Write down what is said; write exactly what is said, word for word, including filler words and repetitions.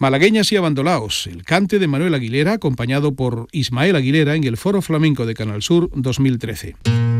Malagueñas y abandolaos, el cante de Manuel Aguilera, acompañado por Ismael Aguilera en el Foro Flamenco de Canal Sur dos mil trece.